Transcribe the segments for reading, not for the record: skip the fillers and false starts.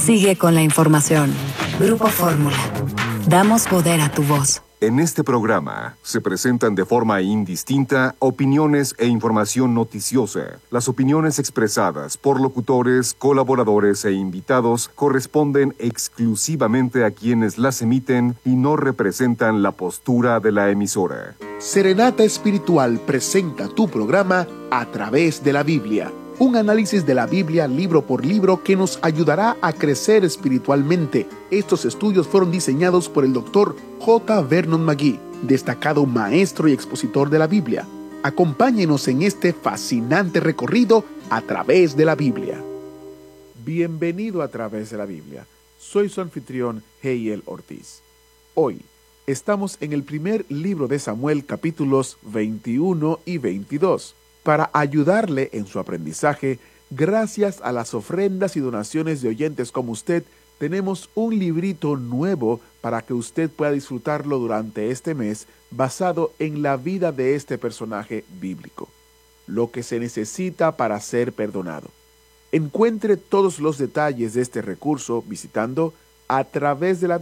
Sigue con la información. Grupo Fórmula. Damos poder a tu voz. En este programa se presentan de forma indistinta opiniones e información noticiosa. Las opiniones expresadas por locutores, colaboradores e invitados corresponden exclusivamente a quienes las emiten y no representan la postura de la emisora. Serenata Espiritual presenta tu programa A Través de la Biblia. Un análisis de la Biblia libro por libro que nos ayudará a crecer espiritualmente. Estos estudios fueron diseñados por el Dr. J. Vernon McGee, destacado maestro y expositor de la Biblia. Acompáñenos en este fascinante recorrido a través de la Biblia. Bienvenido a Través de la Biblia. Soy su anfitrión, Heiel Ortiz. Hoy estamos en el primer libro de Samuel, capítulos 21 y 22. Para ayudarle en su aprendizaje, gracias a las ofrendas y donaciones de oyentes como usted, tenemos un librito nuevo para que usted pueda disfrutarlo durante este mes, basado en la vida de este personaje bíblico. Lo que se necesita para ser perdonado. Encuentre todos los detalles de este recurso visitando a través de la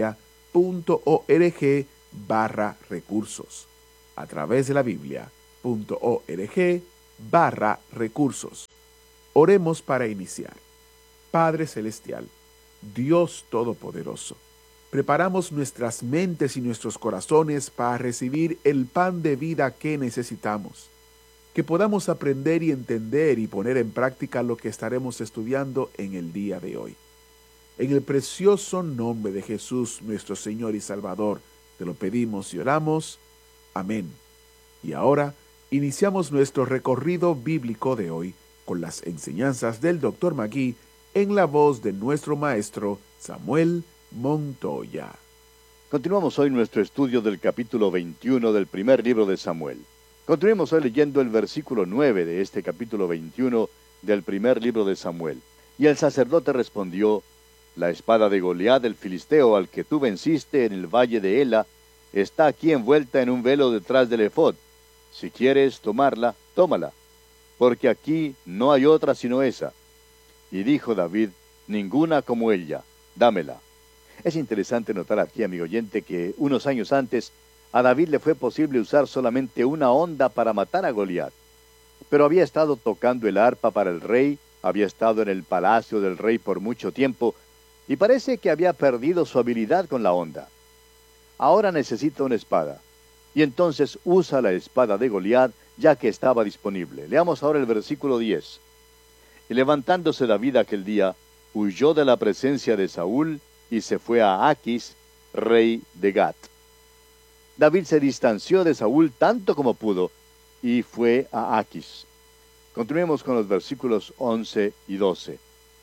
Biblia.org/recursos. A través de la Biblia.org/recursos. Oremos para iniciar. Padre Celestial, Dios Todopoderoso, preparamos nuestras mentes y nuestros corazones para recibir el pan de vida que necesitamos. Que podamos aprender y entender y poner en práctica lo que estaremos estudiando en el día de hoy. En el precioso nombre de Jesús, nuestro Señor y Salvador, te lo pedimos y oramos. Amén. Y ahora, iniciamos nuestro recorrido bíblico de hoy con las enseñanzas del Dr. McGee en la voz de nuestro maestro Samuel Montoya. Continuamos hoy nuestro estudio del capítulo 21 del primer libro de Samuel. Continuemos hoy leyendo el versículo 9 de este capítulo 21 del primer libro de Samuel. Y el sacerdote respondió: la espada de Goliat el filisteo al que tú venciste en el valle de Ela está aquí envuelta en un velo detrás del efod. Si quieres tomarla, tómala, porque aquí no hay otra sino esa. Y dijo David: ninguna como ella, dámela. Es interesante notar aquí, amigo oyente, que unos años antes a David le fue posible usar solamente una honda para matar a Goliat. Pero había estado tocando el arpa para el rey, había estado en el palacio del rey por mucho tiempo, y parece que había perdido su habilidad con la honda. Ahora necesita una espada. Y entonces usa la espada de Goliat, ya que estaba disponible. Leamos ahora el versículo 10. Y levantándose David aquel día, huyó de la presencia de Saúl, y se fue a Aquis, rey de Gat. David se distanció de Saúl tanto como pudo, y fue a Aquis. Continuemos con los versículos 11 y 12.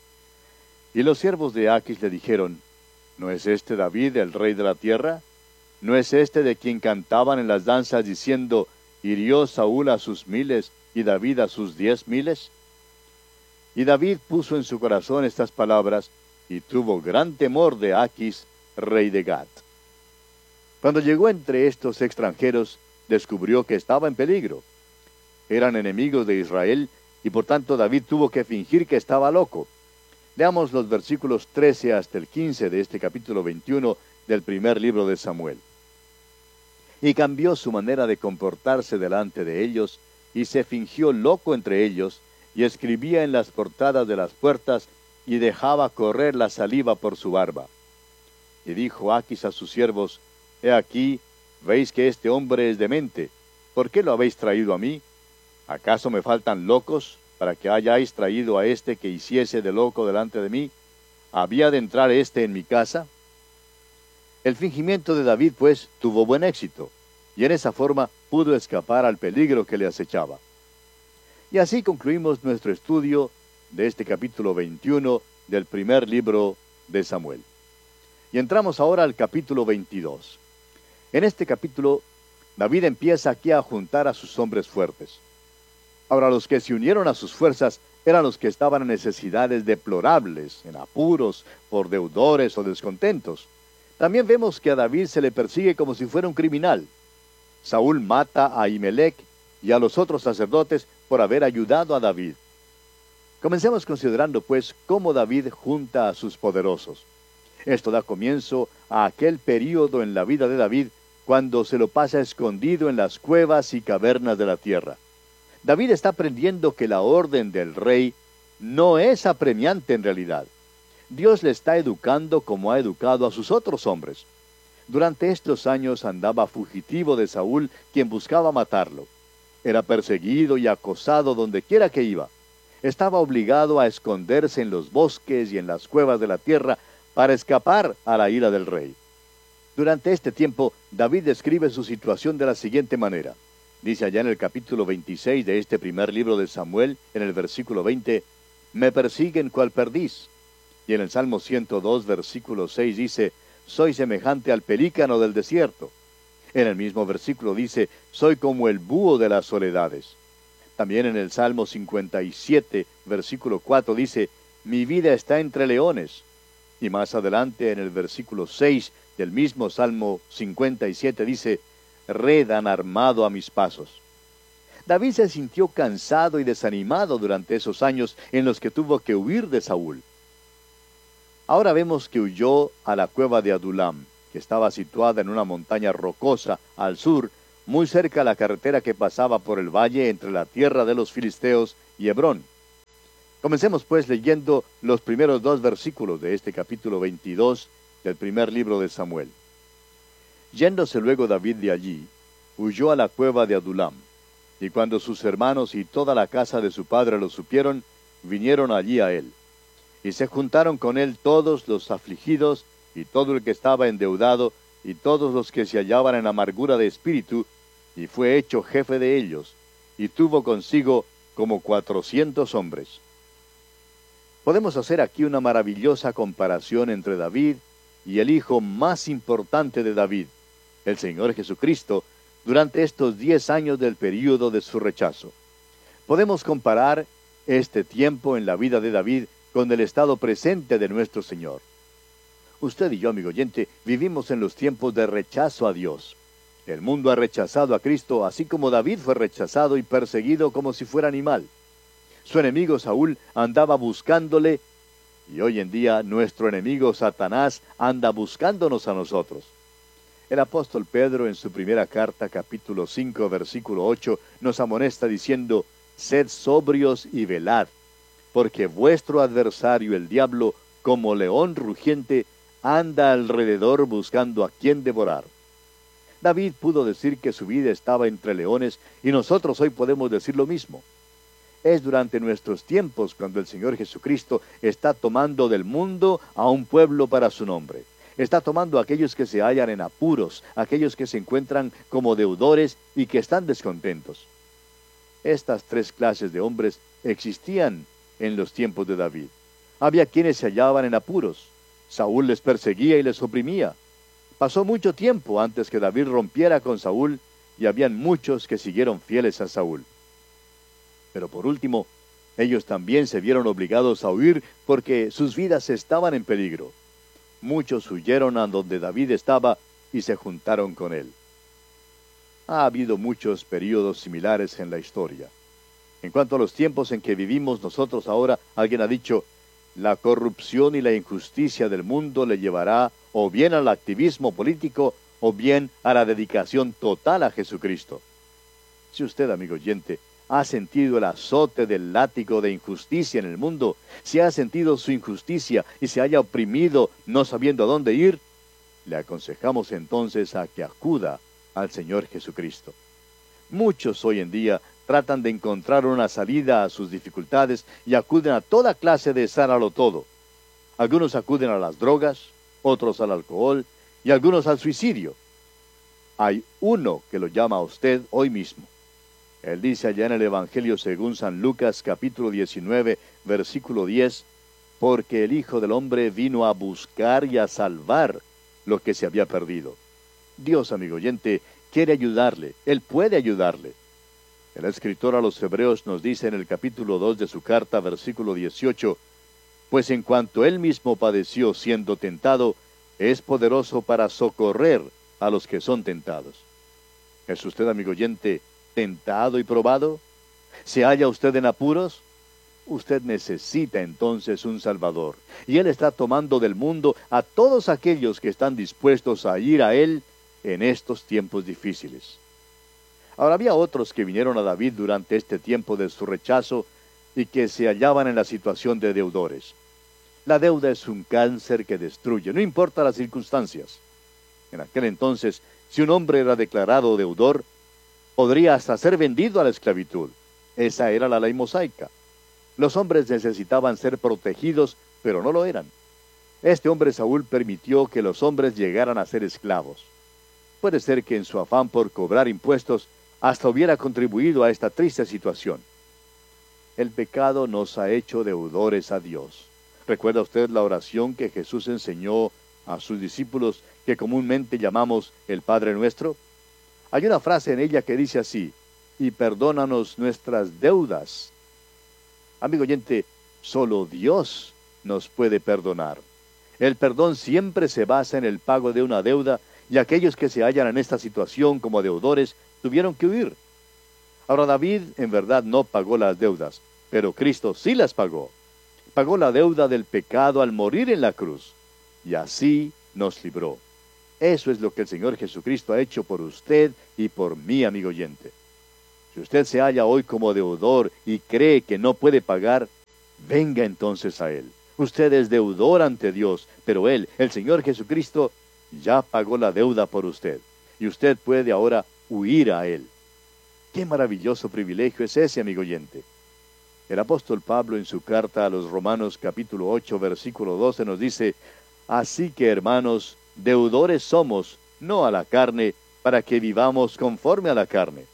Y los siervos de Aquis le dijeron: ¿no es este David el rey de la tierra? ¿No es este de quien cantaban en las danzas diciendo: hirió Saúl a sus 1000 y David a sus 10,000? Y David puso en su corazón estas palabras, y tuvo gran temor de Aquis, rey de Gat. Cuando llegó entre estos extranjeros, descubrió que estaba en peligro. Eran enemigos de Israel, y por tanto David tuvo que fingir que estaba loco. Leamos los versículos 13 hasta el 15 de este capítulo 21 del primer libro de Samuel. Y cambió su manera de comportarse delante de ellos, y se fingió loco entre ellos, y escribía en las portadas de las puertas, y dejaba correr la saliva por su barba. Y dijo Aquis a sus siervos: he aquí, veis que este hombre es demente. ¿Por qué lo habéis traído a mí? ¿Acaso me faltan locos, para que hayáis traído a este que hiciese de loco delante de mí? ¿Había de entrar éste en mi casa? El fingimiento de David, pues, tuvo buen éxito, y en esa forma pudo escapar al peligro que le acechaba. Y así concluimos nuestro estudio de este capítulo 21 del primer libro de Samuel. Y entramos ahora al capítulo 22. En este capítulo, David empieza aquí a juntar a sus hombres fuertes. Ahora, los que se unieron a sus fuerzas eran los que estaban en necesidades deplorables, en apuros, por deudores o descontentos. También vemos que a David se le persigue como si fuera un criminal. Saúl mata a Ahimelech y a los otros sacerdotes por haber ayudado a David. Comencemos considerando, pues, cómo David junta a sus poderosos. Esto da comienzo a aquel período en la vida de David cuando se lo pasa escondido en las cuevas y cavernas de la tierra. David está aprendiendo que la orden del rey no es apremiante en realidad. Dios le está educando como ha educado a sus otros hombres. Durante estos años andaba fugitivo de Saúl, quien buscaba matarlo. Era perseguido y acosado donde quiera que iba. Estaba obligado a esconderse en los bosques y en las cuevas de la tierra para escapar a la ira del rey. Durante este tiempo, David describe su situación de la siguiente manera. Dice allá en el capítulo 26 de este primer libro de Samuel, en el versículo 20, «Me persiguen cual perdiz». Y en el Salmo 102, versículo 6 dice, «Soy semejante al pelícano del desierto». En el mismo versículo dice, «Soy como el búho de las soledades». También en el Salmo 57, versículo 4 dice, «Mi vida está entre leones». Y más adelante en el versículo 6 del mismo Salmo 57 dice, «Red han armado a mis pasos». David se sintió cansado y desanimado durante esos años en los que tuvo que huir de Saúl. Ahora vemos que huyó a la cueva de Adulam, que estaba situada en una montaña rocosa al sur, muy cerca de la carretera que pasaba por el valle entre la tierra de los filisteos y Hebrón. Comencemos pues leyendo los primeros 2 versículos de este capítulo 22 del primer libro de Samuel. Yéndose luego David de allí, huyó a la cueva de Adulam, y cuando sus hermanos y toda la casa de su padre lo supieron, vinieron allí a él. Y se juntaron con él todos los afligidos, y todo el que estaba endeudado, y todos los que se hallaban en amargura de espíritu, y fue hecho jefe de ellos, y tuvo consigo como 400 hombres. Podemos hacer aquí una maravillosa comparación entre David y el hijo más importante de David, el Señor Jesucristo, durante estos 10 años del período de su rechazo. Podemos comparar este tiempo en la vida de David con el estado presente de nuestro Señor. Usted y yo, amigo oyente, vivimos en los tiempos de rechazo a Dios. El mundo ha rechazado a Cristo, así como David fue rechazado y perseguido como si fuera animal. Su enemigo Saúl andaba buscándole, y hoy en día nuestro enemigo Satanás anda buscándonos a nosotros. El apóstol Pedro en su primera carta, capítulo 5, versículo 8, nos amonesta diciendo, «Sed sobrios y velad, porque vuestro adversario el diablo, como león rugiente, anda alrededor buscando a quien devorar». David pudo decir que su vida estaba entre leones, y nosotros hoy podemos decir lo mismo. Es durante nuestros tiempos cuando el Señor Jesucristo está tomando del mundo a un pueblo para su nombre. Está tomando a aquellos que se hallan en apuros, aquellos que se encuentran como deudores y que están descontentos. Estas 3 clases de hombres existían en los tiempos de David. Había quienes se hallaban en apuros. Saúl les perseguía y les oprimía. Pasó mucho tiempo antes que David rompiera con Saúl, y habían muchos que siguieron fieles a Saúl. Pero por último, ellos también se vieron obligados a huir porque sus vidas estaban en peligro. Muchos huyeron a donde David estaba y se juntaron con él. Ha habido muchos períodos similares en la historia. En cuanto a los tiempos en que vivimos nosotros ahora, alguien ha dicho, la corrupción y la injusticia del mundo le llevará o bien al activismo político o bien a la dedicación total a Jesucristo. Si usted, amigo oyente, ha sentido el azote del látigo de injusticia en el mundo, si ha sentido su injusticia y se haya oprimido no sabiendo a dónde ir, le aconsejamos entonces a que acuda al Señor Jesucristo. Muchos hoy en día tratan de encontrar una salida a sus dificultades y acuden a toda clase de sánalo todo. Algunos acuden a las drogas, otros al alcohol y algunos al suicidio. Hay uno que lo llama a usted hoy mismo. Él dice allá en el Evangelio según San Lucas, capítulo 19, versículo 10, «Porque el Hijo del Hombre vino a buscar y a salvar lo que se había perdido». Dios, amigo oyente, quiere ayudarle. Él puede ayudarle. El escritor a los Hebreos nos dice en el capítulo 2 de su carta, versículo 18, «Pues en cuanto Él mismo padeció siendo tentado, es poderoso para socorrer a los que son tentados». ¿Es usted, amigo oyente, tentado y probado? ¿Se halla usted en apuros? Usted necesita entonces un Salvador, y Él está tomando del mundo a todos aquellos que están dispuestos a ir a Él en estos tiempos difíciles. Ahora había otros que vinieron a David durante este tiempo de su rechazo y que se hallaban en la situación de deudores. La deuda es un cáncer que destruye, no importa las circunstancias. En aquel entonces, si un hombre era declarado deudor, podría hasta ser vendido a la esclavitud. Esa era la ley mosaica. Los hombres necesitaban ser protegidos, pero no lo eran. Este hombre Saúl permitió que los hombres llegaran a ser esclavos. Puede ser que en su afán por cobrar impuestos, hasta hubiera contribuido a esta triste situación. El pecado nos ha hecho deudores a Dios. ¿Recuerda usted la oración que Jesús enseñó a sus discípulos que comúnmente llamamos el Padre Nuestro? Hay una frase en ella que dice así: y perdónanos nuestras deudas. Amigo oyente, solo Dios nos puede perdonar. El perdón siempre se basa en el pago de una deuda, y aquellos que se hallan en esta situación como deudores tuvieron que huir. Ahora David en verdad no pagó las deudas, pero Cristo sí las pagó. Pagó la deuda del pecado al morir en la cruz, y así nos libró. Eso es lo que el Señor Jesucristo ha hecho por usted y por mí, amigo oyente. Si usted se halla hoy como deudor y cree que no puede pagar, venga entonces a Él. Usted es deudor ante Dios, pero Él, el Señor Jesucristo, ya pagó la deuda por usted, y usted puede ahora huir a Él. ¡Qué maravilloso privilegio es ese, amigo oyente! El apóstol Pablo en su carta a los Romanos capítulo 8, versículo 12 nos dice: así que, hermanos, deudores somos, no a la carne, para que vivamos conforme a la carne.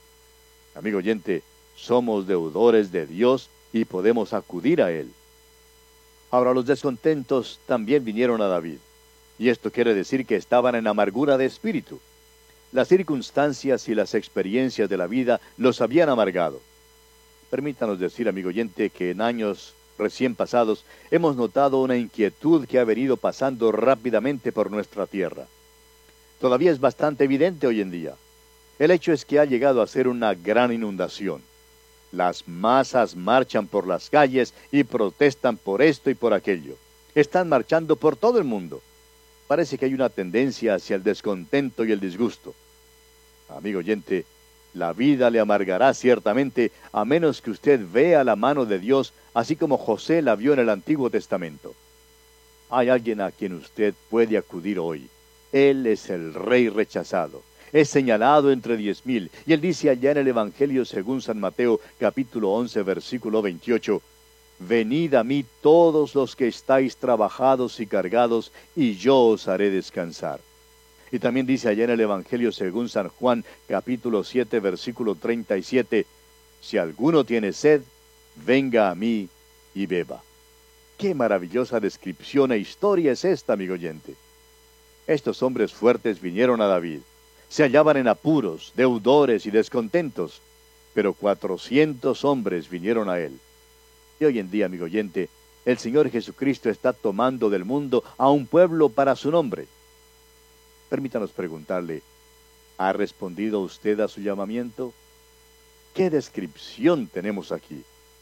Amigo oyente, somos deudores de Dios y podemos acudir a Él. Ahora los descontentos también vinieron a David, y esto quiere decir que estaban en amargura de espíritu. Las circunstancias y las experiencias de la vida los habían amargado. Permítanos decir, amigo oyente, que en años recién pasados hemos notado una inquietud que ha venido pasando rápidamente por nuestra tierra. Todavía es bastante evidente hoy en día. El hecho es que ha llegado a ser una gran inundación. Las masas marchan por las calles y protestan por esto y por aquello. Están marchando por todo el mundo. Parece que hay una tendencia hacia el descontento y el disgusto. Amigo oyente, la vida le amargará ciertamente a menos que usted vea la mano de Dios, así como José la vio en el Antiguo Testamento. Hay alguien a quien usted puede acudir hoy. Él es el Rey rechazado. Es señalado entre 10,000, y él dice allá en el Evangelio según San Mateo, capítulo 11, versículo 28, venid a mí todos los que estáis trabajados y cargados, y yo os haré descansar. Y también dice allá en el Evangelio según San Juan, capítulo 7, versículo 37, si alguno tiene sed, venga a mí y beba. ¡Qué maravillosa descripción e historia es esta, amigo oyente! Estos hombres fuertes vinieron a David. Se hallaban en apuros, deudores y descontentos, pero 400 hombres vinieron a él. Y hoy en día, amigo oyente, el Señor Jesucristo está tomando del mundo a un pueblo para su nombre. Permítanos preguntarle, ¿ha respondido usted a su llamamiento? ¿Qué descripción tenemos aquí?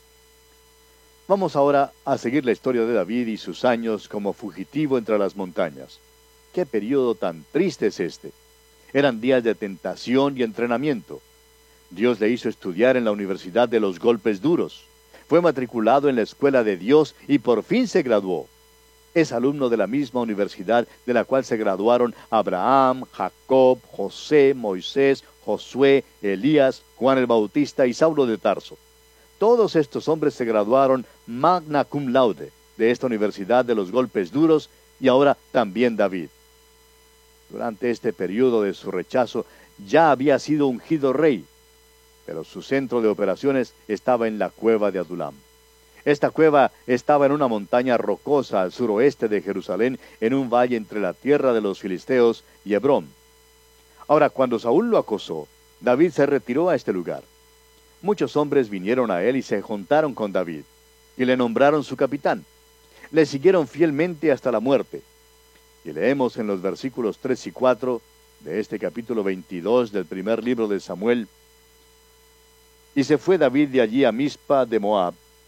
Vamos ahora a seguir la historia de David y sus años como fugitivo entre las montañas. ¿Qué periodo tan triste es este? Eran días de tentación y entrenamiento. Dios le hizo estudiar en la Universidad de los Golpes Duros. Fue matriculado en la Escuela de Dios y por fin se graduó. Es alumno de la misma universidad de la cual se graduaron Abraham, Jacob, José, Moisés, Josué, Elías, Juan el Bautista y Saulo de Tarso. Todos estos hombres se graduaron magna cum laude de esta Universidad de los Golpes Duros, y ahora también David. Durante este periodo de su rechazo ya había sido ungido rey, pero su centro de operaciones estaba en la cueva de Adulam. Esta cueva estaba en una montaña rocosa al suroeste de Jerusalén, en un valle entre la tierra de los filisteos y Hebrón. Ahora, cuando Saúl lo acosó, David se retiró a este lugar. Muchos hombres vinieron a él y se juntaron con David, y le nombraron su capitán. Le siguieron fielmente hasta la muerte. Y leemos en los versículos 3 y 4 de este capítulo 22 del primer libro de Samuel: y se fue David de allí a Mizpa de Moab,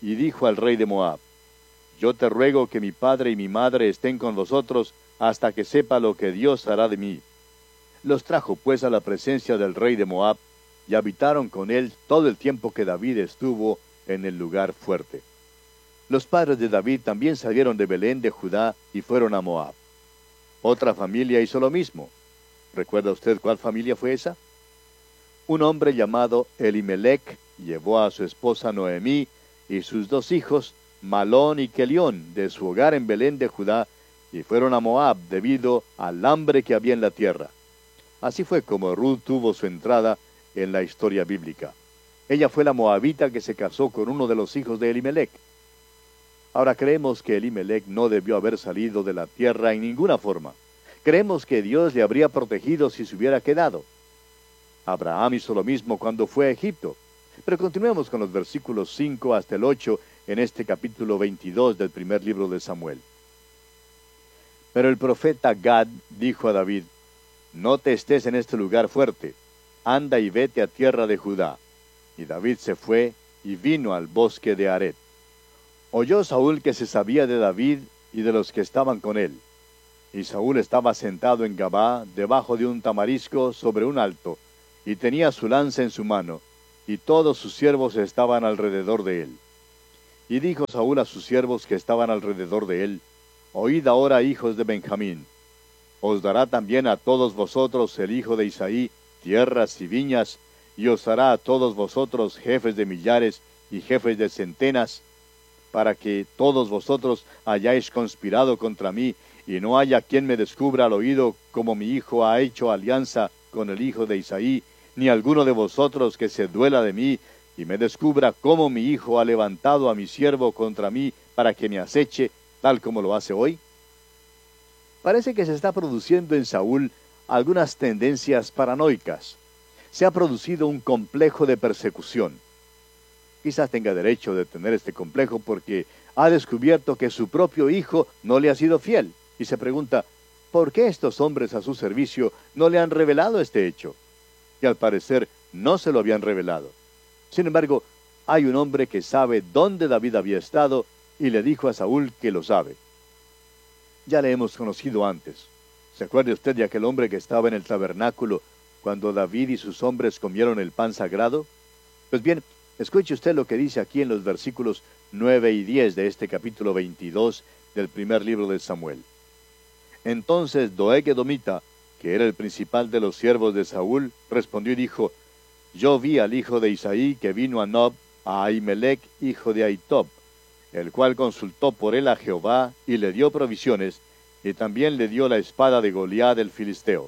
y dijo al rey de Moab: Yo te ruego que mi padre y mi madre estén con vosotros hasta que sepa lo que Dios hará de mí. Los trajo pues a la presencia del rey de Moab, y habitaron con él todo el tiempo que David estuvo en el lugar fuerte. Los padres de David también salieron de Belén de Judá y fueron a Moab. Otra familia hizo lo mismo. ¿Recuerda usted cuál familia fue esa? Un hombre llamado Elimelec llevó a su esposa Noemí y sus 2 hijos, Malón y Kelión, de su hogar en Belén de Judá, y fueron a Moab debido al hambre que había en la tierra. Así fue como Ruth tuvo su entrada en la historia bíblica. Ella fue la moabita que se casó con uno de los hijos de Elimelec. Ahora creemos que Elimelec no debió haber salido de la tierra en ninguna forma. Creemos que Dios le habría protegido si se hubiera quedado. Abraham hizo lo mismo cuando fue a Egipto. Pero continuemos con los versículos 5 hasta el 8 en este capítulo 22 del primer libro de Samuel. Pero el profeta Gad dijo a David: No te estés en este lugar fuerte, anda y vete a tierra de Judá. Y David se fue y vino al bosque de Aret. Oyó Saúl que se sabía de David y de los que estaban con él. Y Saúl estaba sentado en Gabá, debajo de un tamarisco sobre un alto, y tenía su lanza en su mano, y todos sus siervos estaban alrededor de él. Y dijo Saúl a sus siervos que estaban alrededor de él: Oíd ahora, hijos de Benjamín. Os dará también a todos vosotros el hijo de Isaí tierras y viñas, y os hará a todos vosotros jefes de millares y jefes de centenas, para que todos vosotros hayáis conspirado contra mí, y no haya quien me descubra al oído como mi hijo ha hecho alianza con el hijo de Isaí, ni alguno de vosotros que se duela de mí, y me descubra cómo mi hijo ha levantado a mi siervo contra mí para que me aceche, tal como lo hace hoy. Parece que se está produciendo en Saúl algunas tendencias paranoicas. Se ha producido un complejo de persecución. Quizás tenga derecho de tener este complejo porque ha descubierto que su propio hijo no le ha sido fiel, y se pregunta: ¿por qué estos hombres a su servicio no le han revelado este hecho? Y al parecer no se lo habían revelado. Sin embargo, hay un hombre que sabe dónde David había estado y le dijo a Saúl que lo sabe. Ya le hemos conocido antes. ¿Se acuerda usted de aquel hombre que estaba en el tabernáculo cuando David y sus hombres comieron el pan sagrado? Pues bien, escuche usted lo que dice aquí en los versículos 9 y 10 de este capítulo 22 del primer libro de Samuel. Entonces Doeg edomita, que era el principal de los siervos de Saúl, respondió y dijo: Yo vi al hijo de Isaí que vino a Nob, a Ahimelec, hijo de Ahitob, el cual consultó por él a Jehová y le dio provisiones, y también le dio la espada de Goliat el filisteo.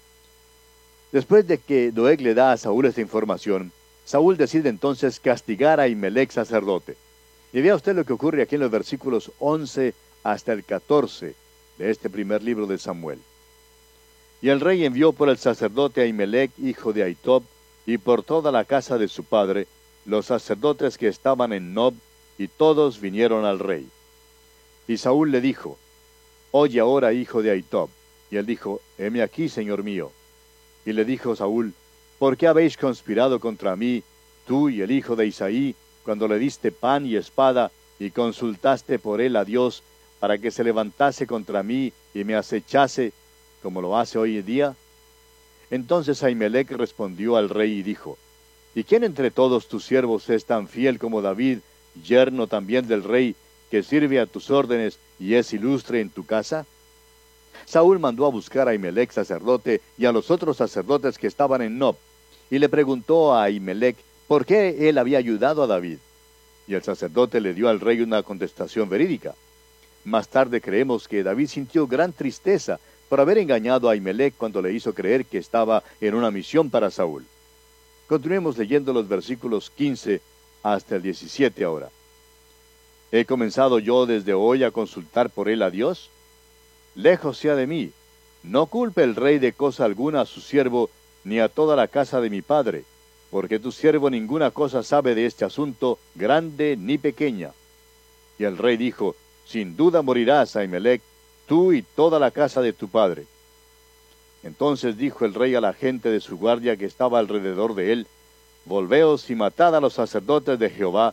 Después de que Doeg le da a Saúl esta información, Saúl decide entonces castigar a Ahimelec sacerdote. Y vea usted lo que ocurre aquí en los versículos 11 hasta el 14 de este primer libro de Samuel. Y el rey envió por el sacerdote Ahimelec, hijo de Ahitob, y por toda la casa de su padre, los sacerdotes que estaban en Nob, y todos vinieron al rey. Y Saúl le dijo: Oye ahora, hijo de Ahitob. Y él dijo: Heme aquí, señor mío. Y le dijo Saúl: ¿Por qué habéis conspirado contra mí, tú y el hijo de Isaí, cuando le diste pan y espada, y consultaste por él a Dios, para que se levantase contra mí y me acechase, como lo hace hoy en día? Entonces Ahimelec respondió al rey y dijo: ¿Y quién entre todos tus siervos es tan fiel como David, yerno también del rey, que sirve a tus órdenes y es ilustre en tu casa? Saúl mandó a buscar a Ahimelec sacerdote y a los otros sacerdotes que estaban en Nob, y le preguntó a Ahimelec por qué él había ayudado a David. Y el sacerdote le dio al rey una contestación verídica. Más tarde creemos que David sintió gran tristeza por haber engañado a Ahimelec cuando le hizo creer que estaba en una misión para Saúl. Continuemos leyendo los versículos 15 hasta el 17 ahora. ¿He comenzado yo desde hoy a consultar por él a Dios? Lejos sea de mí. No culpe el rey de cosa alguna a su siervo, ni a toda la casa de mi padre, porque tu siervo ninguna cosa sabe de este asunto, grande ni pequeña. Y el rey dijo: Sin duda morirás, Ahimelec, tú y toda la casa de tu padre. Entonces dijo el rey a la gente de su guardia que estaba alrededor de él: Volveos y matad a los sacerdotes de Jehová,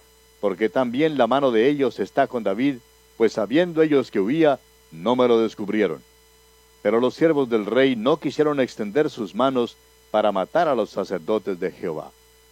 porque también la mano de ellos está con David, pues sabiendo ellos que huía, no me lo descubrieron. Pero los siervos del rey no quisieron extender sus manos para matar a los sacerdotes de Jehová.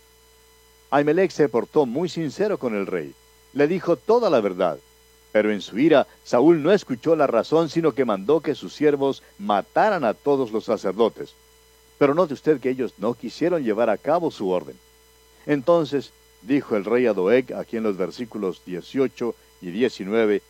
Ahimelech se portó muy sincero con el rey. Le dijo toda la verdad. Pero en su ira, Saúl no escuchó la razón, sino que mandó que sus siervos mataran a todos los sacerdotes. Pero note usted que ellos no quisieron llevar a cabo su orden. Entonces dijo el rey a Doeg, aquí en los versículos 18 y 19,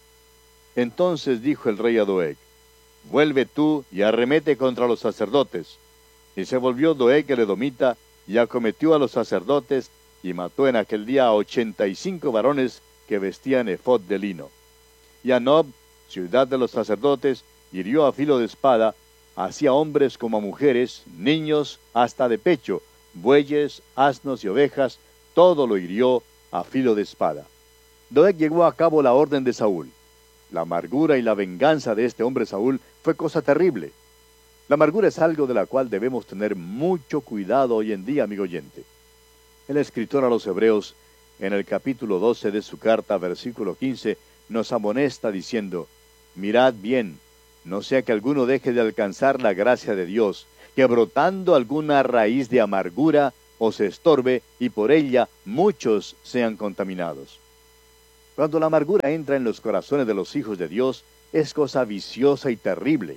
entonces dijo el rey a Doeg, vuelve tú y arremete contra los sacerdotes. Y se volvió Doeg el edomita, y acometió a los sacerdotes, y mató en aquel día a 85 varones que vestían efod de lino. Y a Nob, ciudad de los sacerdotes, hirió a filo de espada, así a hombres como a mujeres, niños, hasta de pecho, bueyes, asnos y ovejas, todo lo hirió a filo de espada. Doeg llevó a cabo la orden de Saúl. La amargura y la venganza de este hombre Saúl fue cosa terrible. La amargura es algo de la cual debemos tener mucho cuidado hoy en día, amigo oyente. El escritor a los Hebreos, en el capítulo 12 de su carta, versículo 15, nos amonesta diciendo, mirad bien, no sea que alguno deje de alcanzar la gracia de Dios, que brotando alguna raíz de amargura os estorbe, y por ella muchos sean contaminados. Cuando la amargura entra en los corazones de los hijos de Dios, es cosa viciosa y terrible.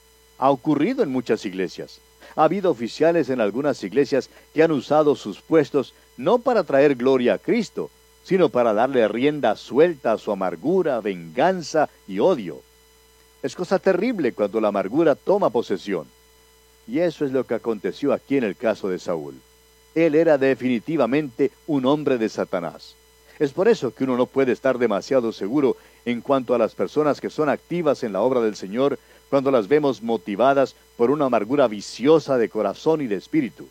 Ha ocurrido en muchas iglesias. Ha habido oficiales en algunas iglesias que han usado sus puestos no para traer gloria a Cristo, sino para darle rienda suelta a su amargura, venganza y odio. Es cosa terrible cuando la amargura toma posesión. Y eso es lo que aconteció aquí en el caso de Saúl. Él era definitivamente un hombre de Satanás. Es por eso que uno no puede estar demasiado seguro en cuanto a las personas que son activas en la obra del Señor cuando las vemos motivadas por una amargura viciosa de corazón y de espíritu.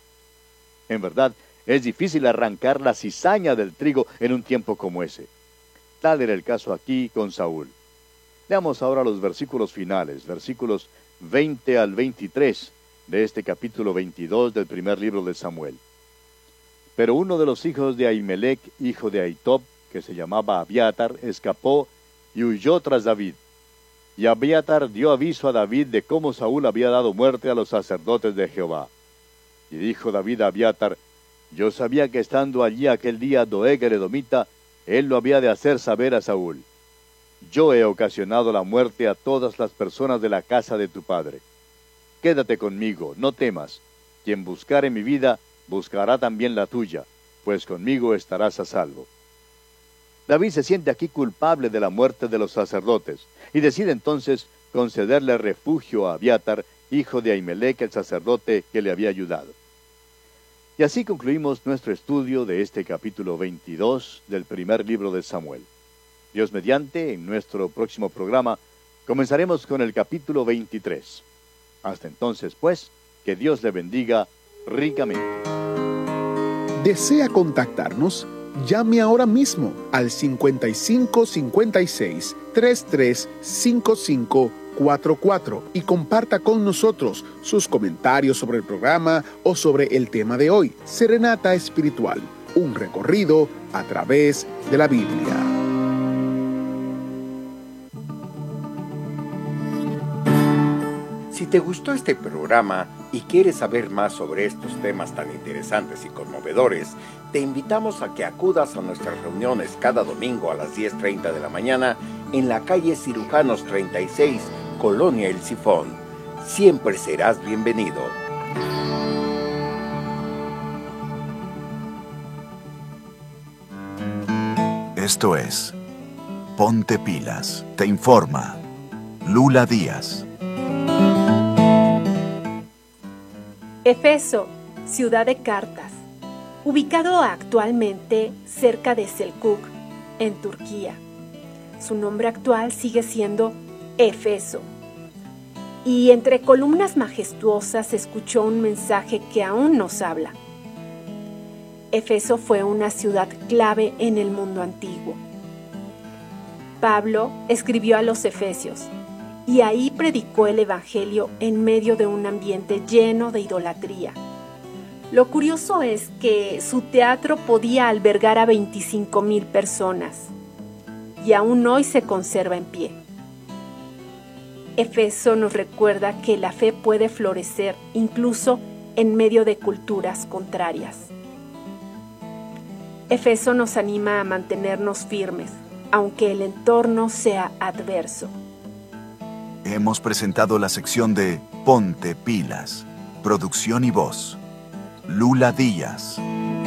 En verdad, es difícil arrancar la cizaña del trigo en un tiempo como ese. Tal era el caso aquí con Saúl. Leamos ahora los versículos finales, versículos 20 al 23 de este capítulo 22 del primer libro de Samuel. Pero uno de los hijos de Ahimelech, hijo de Ahitob, que se llamaba Abiatar, escapó y huyó tras David. Y Abiatar dio aviso a David de cómo Saúl había dado muerte a los sacerdotes de Jehová. Y dijo David a Abiatar, yo sabía que estando allí aquel día Doeg el edomita, él lo había de hacer saber a Saúl. Yo he ocasionado la muerte a todas las personas de la casa de tu padre. Quédate conmigo, no temas. Quien buscare mi vida, buscará también la tuya, pues conmigo estarás a salvo. David se siente aquí culpable de la muerte de los sacerdotes, y decide entonces concederle refugio a Abiatar, hijo de Ahimelech, el sacerdote que le había ayudado. Y así concluimos nuestro estudio de este capítulo 22 del primer libro de Samuel. Dios mediante, en nuestro próximo programa, comenzaremos con el capítulo 23. Hasta entonces, pues, que Dios le bendiga ricamente. ¿Desea contactarnos? Llame ahora mismo al 55 56 33 55 44 y comparta con nosotros sus comentarios sobre el programa o sobre el tema de hoy. Serenata Espiritual, un recorrido a través de la Biblia. Si te gustó este programa y quieres saber más sobre estos temas tan interesantes y conmovedores, te invitamos a que acudas a nuestras reuniones cada domingo a las 10:30 de la mañana en la calle Cirujanos 36, Colonia El Sifón. Siempre serás bienvenido. Esto es Ponte Pilas. Te informa Lula Díaz. Efeso, ciudad de cartas, ubicado actualmente cerca de Selçuk, en Turquía. Su nombre actual sigue siendo Efeso. Y entre columnas majestuosas se escuchó un mensaje que aún nos habla. Efeso fue una ciudad clave en el mundo antiguo. Pablo escribió a los Efesios, y ahí predicó el Evangelio en medio de un ambiente lleno de idolatría. Lo curioso es que su teatro podía albergar a 25,000 personas y aún hoy se conserva en pie. Éfeso nos recuerda que la fe puede florecer incluso en medio de culturas contrarias. Éfeso nos anima a mantenernos firmes, aunque el entorno sea adverso. Hemos presentado la sección de Ponte Pilas. Producción y voz, Lula Díaz.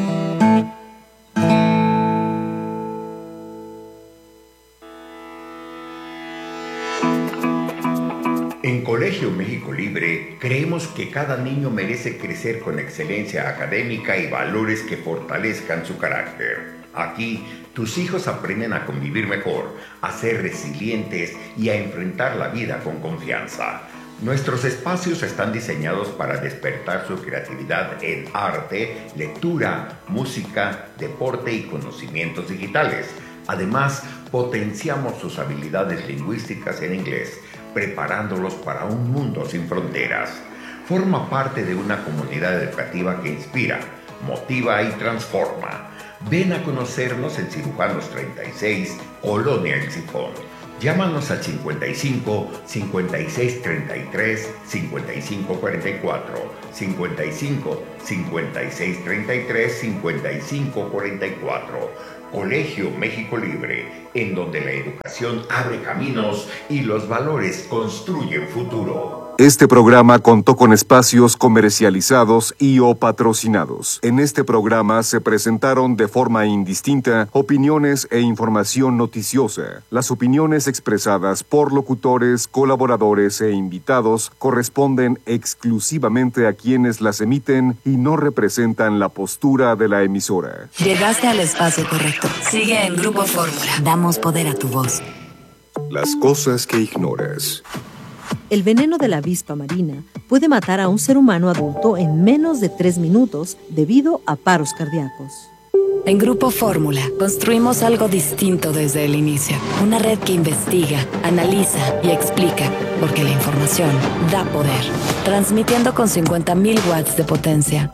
En Colegio México Libre creemos que cada niño merece crecer con excelencia académica y valores que fortalezcan su carácter. Aquí, tus hijos aprenden a convivir mejor, a ser resilientes y a enfrentar la vida con confianza. Nuestros espacios están diseñados para despertar su creatividad en arte, lectura, música, deporte y conocimientos digitales. Además, potenciamos sus habilidades lingüísticas en inglés, preparándolos para un mundo sin fronteras. Forma parte de una comunidad educativa que inspira, motiva y transforma. Ven a conocernos en Cirujanos 36, Colonia El Sifón. Llámanos al 55 56 33 55 44, 55 56 33 55 44. Colegio México Libre, en donde la educación abre caminos y los valores construyen futuro. Este programa contó con espacios comercializados y o patrocinados. En este programa se presentaron de forma indistinta opiniones e información noticiosa. Las opiniones expresadas por locutores, colaboradores e invitados corresponden exclusivamente a quienes las emiten y no representan la postura de la emisora. Llegaste al espacio correcto. Sigue en Grupo Fórmula. Damos poder a tu voz. Las cosas que ignoras. El veneno de la avispa marina puede matar a un ser humano adulto en menos de 3 minutos debido a paros cardíacos. En Grupo Fórmula construimos algo distinto desde el inicio. Una red que investiga, analiza y explica, porque la información da poder. Transmitiendo con 50,000 watts de potencia.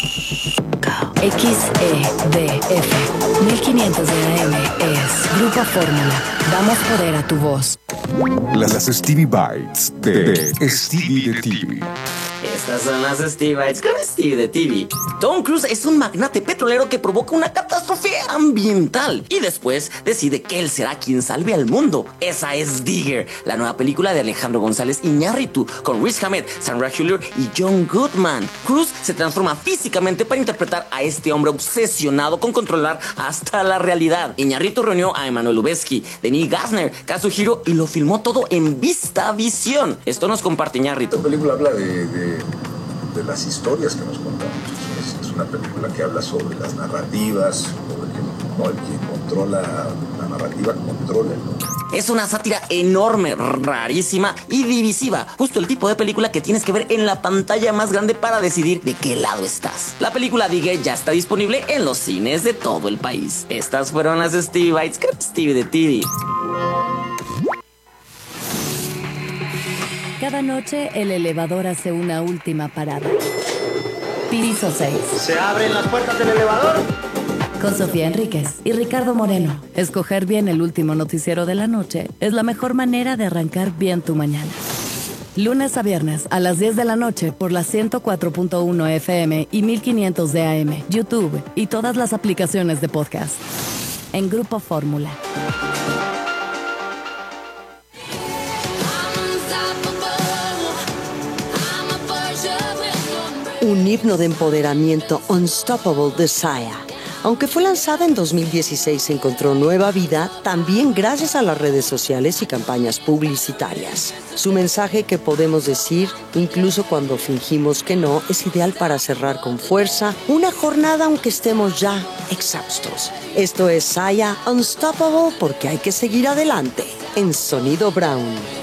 XEDF 1500 de AM es Grupo Fórmula. Damos poder a tu voz. Las Stevie Bites de Stevie de TV. Estas son las Stevie Bites con Stevie de TV. Tom Cruise es un magnate petrolero que provoca una catástrofe ambiental y después decide que él será quien salve al mundo. Esa es Digger, la nueva película de Alejandro González Iñárritu con Riz Ahmed, Sandra Hüller y John Goodman. Cruise se transforma físicamente para interpretar a este hombre obsesionado con controlar hasta la realidad. Iñárritu reunió a Emmanuel Lubezki, Denis Gassner, Kazuhiro y lo filmó todo en VistaVision. Esto nos comparte Iñárritu. Esta película habla de las historias que nos contamos. Es una película que habla sobre las narrativas, sobre el que controla la narrativa, controla el mundo. Es una sátira enorme, rarísima y divisiva. Justo el tipo de película que tienes que ver en la pantalla más grande para decidir de qué lado estás. La película Digger ya está disponible en los cines de todo el país. Estas fueron las Stevie Bites con Stevie de TV. Cada noche el elevador hace una última parada. Piso 6. ¿Se abren las puertas del elevador? Con Sofía Enríquez y Ricardo Moreno. Escoger bien el último noticiero de la noche es la mejor manera de arrancar bien tu mañana. Lunes a viernes a las 10 de la noche por la 104.1 FM y 1500 de AM, YouTube y todas las aplicaciones de podcast. En Grupo Fórmula. Un himno de empoderamiento, Unstoppable de Sia. Aunque fue lanzada en 2016, encontró nueva vida también gracias a las redes sociales y campañas publicitarias. Su mensaje, que podemos decir, incluso cuando fingimos que no, es ideal para cerrar con fuerza una jornada aunque estemos ya exhaustos. Esto es Sia, Unstoppable, porque hay que seguir adelante en Sonido Brown.